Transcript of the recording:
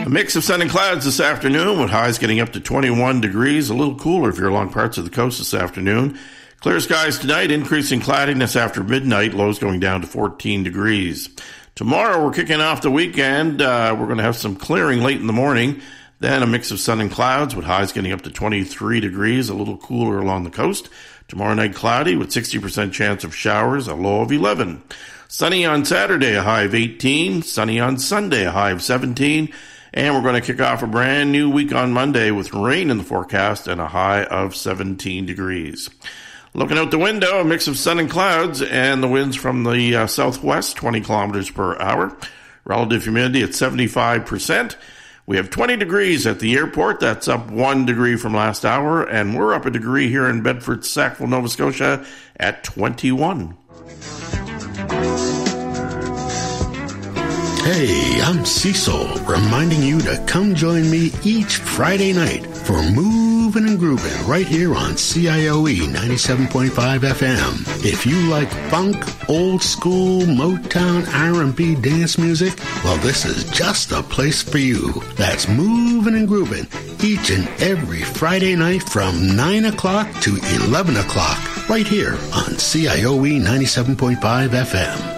A mix of sun and clouds this afternoon, with highs getting up to 21 degrees, a little cooler if you're along parts of the coast this afternoon. Clear skies tonight, increasing cloudiness after midnight, lows going down to 14 degrees. Tomorrow we're kicking off the weekend. We're going to have some clearing late in the morning, then a mix of sun and clouds with highs getting up to 23 degrees, a little cooler along the coast. Tomorrow night cloudy with 60% chance of showers, a low of 11. Sunny on Saturday, a high of 18. Sunny on Sunday, a high of 17. And we're going to kick off a brand new week on Monday with rain in the forecast and a high of 17 degrees. Looking out the window, a mix of sun and clouds, and the winds from the southwest, 20 kilometers per hour. Relative humidity at 75%. We have 20 degrees at the airport. That's up 1 degree from last hour. And we're up a degree here in Bedford, Sackville, Nova Scotia at 21. Hey, I'm Cecil, reminding you to come join me each Friday night for Moving and Grooving right here on CIOE 97.5 FM. If you like funk, old school, Motown, R&B dance music, well, this is just the place for you. That's Moving and Grooving each and every Friday night from 9 o'clock to 11 o'clock right here on CIOE 97.5 FM.